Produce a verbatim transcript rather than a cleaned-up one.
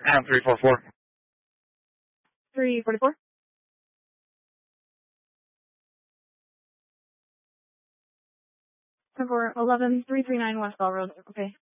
And three four four. three forty-four. For eleven three three nine West Bell Road. Okay.